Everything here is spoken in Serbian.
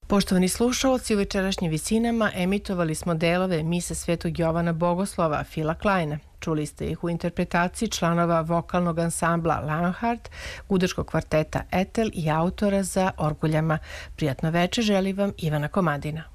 Poštovani slušalci, u večerašnjim visinama emitovali smo delove mise Svetog Jovana Bogoslova, Phila Kleina. Čuli ste ih u interpretaciji članova vokalnog ansambla Lanhard, gudačkog kvarteta Ethel i autora za orguljama. Prijatno veče želi vam Ivana Komadina.